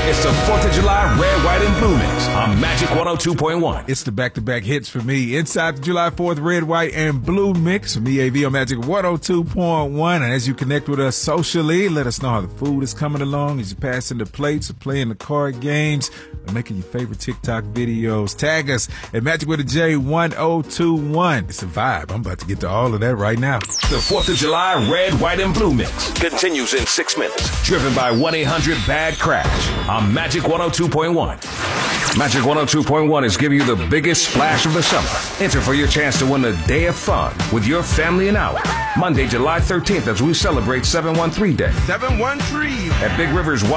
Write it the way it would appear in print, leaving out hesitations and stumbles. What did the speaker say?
It's the 4th of July Red, White, and Blue Mix on Magic 102.1. It's the back-to-back hits for me. Inside the July 4th Red, White, and Blue Mix for me, AV on Magic 102.1. And as you connect with us socially, let us know how the food is coming along as you pass in the plates or playing the card games or making your favorite TikTok videos. Tag us at Magic with a J 1021. It's a vibe. I'm about to get to all of that right now. The 4th of July Red, White, and Blue Mix continues in 6 minutes. Driven by 1-800-BAD-CRASH on Magic 102.1. Magic 102.1 is giving you the biggest splash of the summer. Enter for your chance to win a day of fun with your family and out. Monday, July 13th, as we celebrate 713 Day. 713 At Big Rivers